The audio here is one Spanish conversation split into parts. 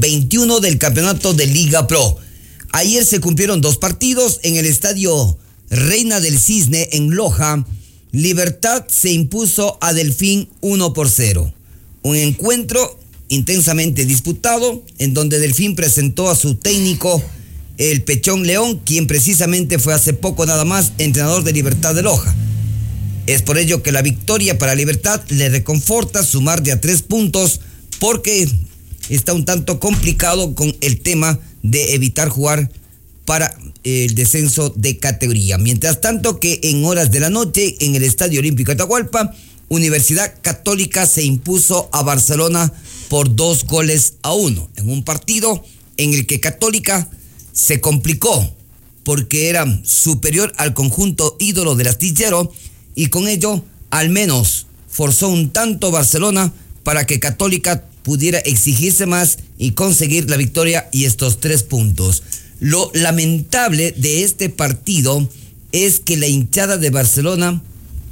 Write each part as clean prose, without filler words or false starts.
21 del campeonato de Liga Pro. Ayer se cumplieron 2 partidos en el estadio Reina del Cisne en Loja. Libertad se impuso a Delfín 1-0. Un encuentro intensamente disputado en donde Delfín presentó a su técnico, el Pechón León, quien precisamente fue hace poco nada más entrenador de Libertad de Loja. Es por ello que la victoria para Libertad le reconforta sumar de a 3 puntos, porque está un tanto complicado con el tema de evitar jugar para el descenso de categoría. Mientras tanto que en horas de la noche en el Estadio Olímpico Atahualpa, Universidad Católica se impuso a Barcelona por 2-1 en un partido en el que Católica se complicó porque era superior al conjunto ídolo del Astillero, y con ello al menos forzó un tanto Barcelona para que Católica pudiera exigirse más y conseguir la victoria y estos 3 puntos. Lo lamentable de este partido es que la hinchada de Barcelona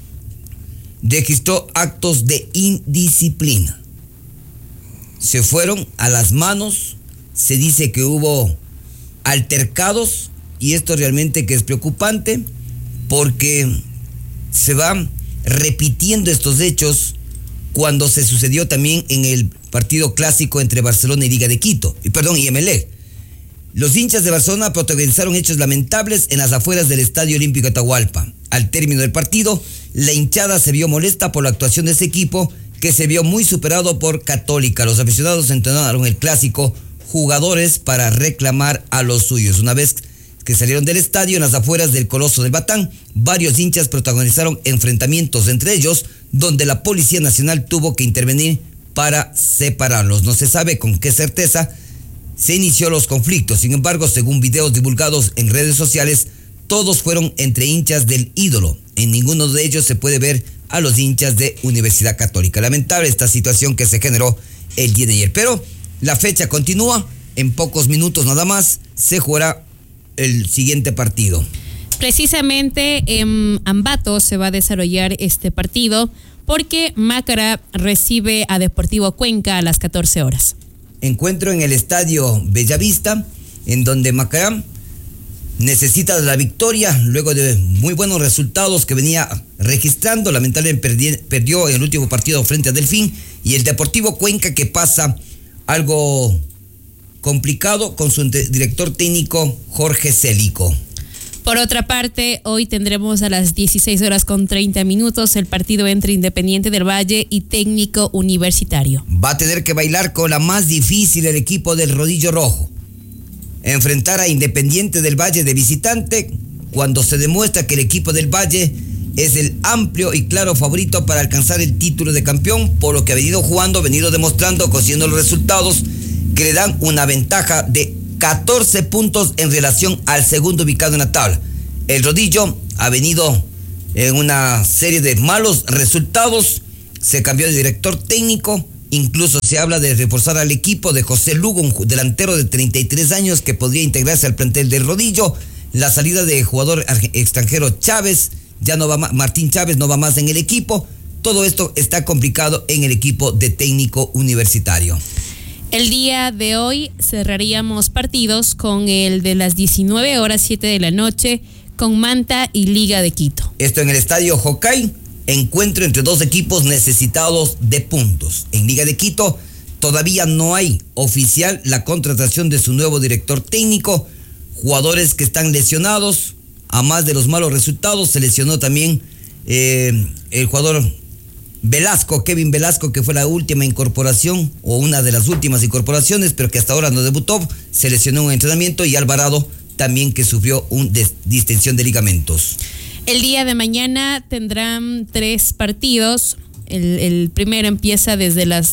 registró actos de indisciplina. Se fueron a las manos, se dice que hubo altercados, y esto realmente que es preocupante porque se van repitiendo estos hechos cuando se sucedió también en el partido clásico entre Barcelona y Liga de Quito, y Emelec. Los hinchas de Barcelona protagonizaron hechos lamentables en las afueras del Estadio Olímpico Atahualpa. Al término del partido, la hinchada se vio molesta por la actuación de ese equipo, que se vio muy superado por Católica. Los aficionados entrenaron el clásico jugadores para reclamar a los suyos. Una vez que salieron del estadio en las afueras del Coloso del Batán, varios hinchas protagonizaron enfrentamientos entre ellos, donde la Policía Nacional tuvo que intervenir para separarlos. No se sabe con qué certeza se inició los conflictos. Sin embargo, según videos divulgados en redes sociales, todos fueron entre hinchas del ídolo. En ninguno de ellos se puede ver a los hinchas de Universidad Católica. Lamentable esta situación que se generó el día de ayer. Pero la fecha continúa. En pocos minutos nada más se jugará el siguiente partido. Precisamente en Ambato se va a desarrollar este partido porque Macará recibe a Deportivo Cuenca a las 14 horas. Encuentro en el Estadio Bellavista, en donde Macará necesita de la victoria luego de muy buenos resultados que venía registrando. Lamentablemente perdió en el último partido frente a Delfín, y el Deportivo Cuenca, que pasa algo complicado con su director técnico Jorge Célico. Por otra parte, hoy tendremos a las 16:30 el partido entre Independiente del Valle y Técnico Universitario. Va a tener que bailar con la más difícil el equipo del Rodillo Rojo. Enfrentar a Independiente del Valle de visitante, cuando se demuestra que el equipo del Valle es el amplio y claro favorito para alcanzar el título de campeón, por lo que ha venido jugando, venido demostrando, consiguiendo los resultados que le dan una ventaja de 14 puntos en relación al segundo ubicado en la tabla. El Rodillo ha venido en una serie de malos resultados, se cambió de director técnico, incluso se habla de reforzar al equipo de José Lugo, un delantero de 33 años que podría integrarse al plantel del Rodillo. La salida de jugador extranjero Chávez, ya no va más, Martín Chávez no va más en el equipo. Todo esto está complicado en el equipo de Técnico Universitario. El día de hoy cerraríamos partidos con el de las 19:07 de la noche con Manta y Liga de Quito. Esto en el Estadio Jocay, encuentro entre 2 equipos necesitados de puntos. En Liga de Quito todavía no hay oficial la contratación de su nuevo director técnico. Jugadores que están lesionados, a más de los malos resultados, se lesionó también el jugador Velasco, Kevin Velasco, que fue la última incorporación o una de las últimas incorporaciones, pero que hasta ahora no debutó, se lesionó en un entrenamiento, y Alvarado también, que sufrió una distensión de ligamentos. El día de mañana tendrán 3 partidos. El primero empieza desde las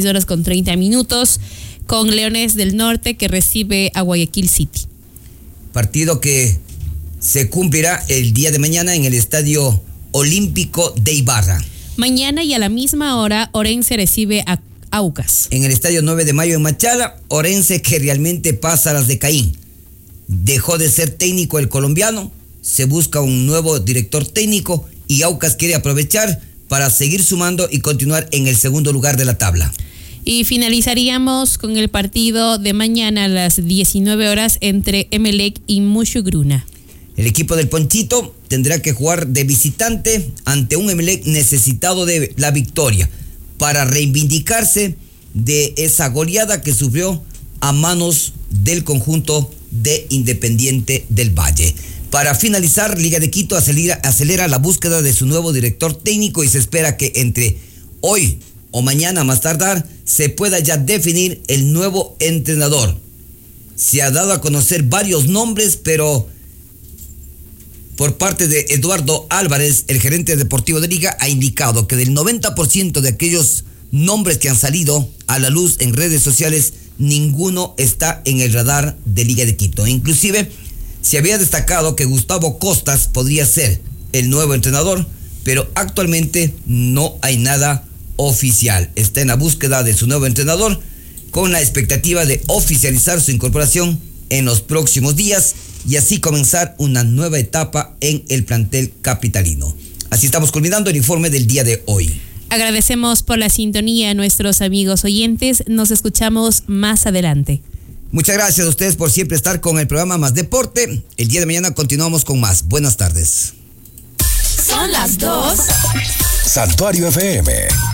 16:30 con Leones del Norte, que recibe a Guayaquil City. Partido que se cumplirá el día de mañana en el Estadio Olímpico de Ibarra. Mañana y a la misma hora, Orense recibe a Aucas. En el Estadio 9 de Mayo en Machala, Orense, que realmente pasa a las de Caín. Dejó de ser técnico el colombiano, se busca un nuevo director técnico, y Aucas quiere aprovechar para seguir sumando y continuar en el segundo lugar de la tabla. Y finalizaríamos con el partido de mañana a las 19 horas entre Emelec y Mushugruna. El equipo del Ponchito tendrá que jugar de visitante ante un Emelec necesitado de la victoria para reivindicarse de esa goleada que sufrió a manos del conjunto de Independiente del Valle. Para finalizar, Liga de Quito acelera la búsqueda de su nuevo director técnico y se espera que entre hoy o mañana más tardar se pueda ya definir el nuevo entrenador. Se ha dado a conocer varios nombres, pero por parte de Eduardo Álvarez, el gerente deportivo de Liga, ha indicado que del 90% de aquellos nombres que han salido a la luz en redes sociales, ninguno está en el radar de Liga de Quito. Inclusive se había destacado que Gustavo Costas podría ser el nuevo entrenador, pero actualmente no hay nada oficial. Está en la búsqueda de su nuevo entrenador con la expectativa de oficializar su incorporación en los próximos días y así comenzar una nueva etapa en el plantel capitalino. Así estamos culminando el informe del día de hoy. Agradecemos por la sintonía a nuestros amigos oyentes. Nos escuchamos más adelante. Muchas gracias a ustedes por siempre estar con el programa Más Deporte. El día de mañana continuamos con más. Buenas tardes. Son las 2. Santuario FM.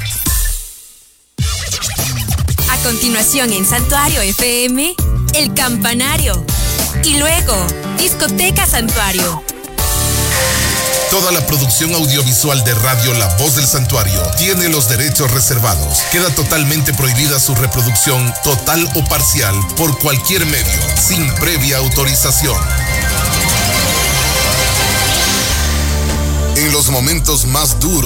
A continuación en Santuario FM, El Campanario. Y luego, Discoteca Santuario. Toda la producción audiovisual de Radio La Voz del Santuario tiene los derechos reservados. Queda totalmente prohibida su reproducción total o parcial por cualquier medio, sin previa autorización. En los momentos más duros